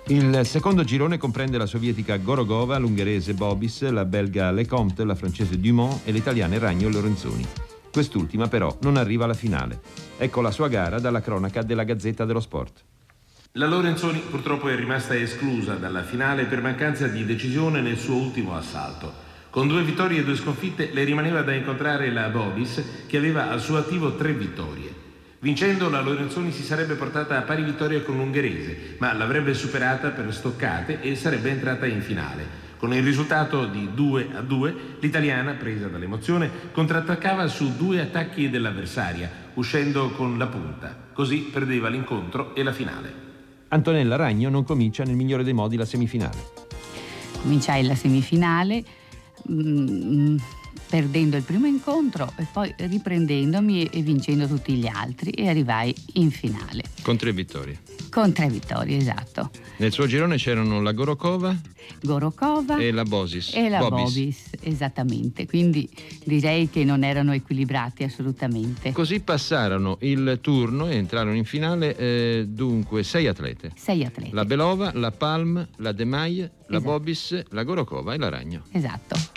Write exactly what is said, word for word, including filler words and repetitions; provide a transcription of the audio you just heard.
Il secondo girone comprende la sovietica Gorogova, l'ungherese Bobis, la belga Lecomte, la francese Dumont e l'italiana Ragno Lorenzoni. Quest'ultima però non arriva alla finale. Ecco la sua gara dalla cronaca della Gazzetta dello Sport. La Lorenzoni purtroppo è rimasta esclusa dalla finale per mancanza di decisione nel suo ultimo assalto. Con due vittorie e due sconfitte le rimaneva da incontrare la Bobis, che aveva al suo attivo tre vittorie. Vincendo, la Lorenzoni si sarebbe portata a pari vittoria con l'ungherese, ma l'avrebbe superata per stoccate e sarebbe entrata in finale. Con il risultato di due a due, l'italiana, presa dall'emozione, contrattaccava su due attacchi dell'avversaria, uscendo con la punta. Così perdeva l'incontro e la finale. Antonella Ragno non comincia nel migliore dei modi la semifinale. Cominciai la semifinale mh, perdendo il primo incontro e poi riprendendomi e vincendo tutti gli altri, e arrivai in finale. Con tre vittorie. Con tre vittorie, esatto. Nel suo girone c'erano la Gorokova, Gorokova e la Bosis. E la Bobis. Bobis, esattamente. Quindi direi che non erano equilibrati assolutamente. Così passarono il turno e entrarono in finale eh, dunque sei atlete. Sei atlete. La Belova, la Palm, la De Maille, la Esatto. Bobis, la Gorokova e la Ragno. Esatto.